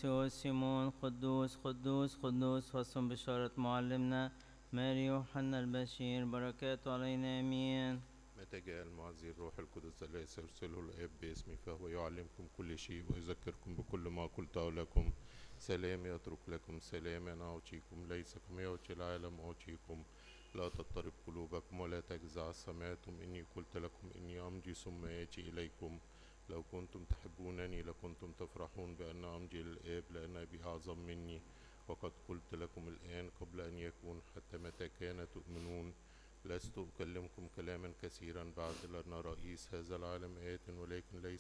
أثناسيوس سيمون قدوس قدوس قدوس، فصل بشارة معلمنا ماري يوحنا البشير، بركاته علينا آمين. متى جاء المعزي الروح القدس الذي سيرسله الآب باسمي فهو يعلمكم كل شيء ويذكركم بكل ما قلته لكم. سلامي أترك لكم، سلاما أعطيكم، ليس كما يعطي العالم أعطيكم. لا تضطرب قلوبكم ولا تجزع. سمعتم إني قلت لكم إني أمضي ثم آتي إليكم. لو كنتم تحبونني لكنتم تفرحون بأن أمضي للآب، لأن أبي أعظم مني. وقد قلت لكم الآن قبل أن يكون، حتى متى كان تؤمنون. لست أكلمكم كلاما كثيرا بعد، لأن رئيس هذا العالم آت ولكن ليس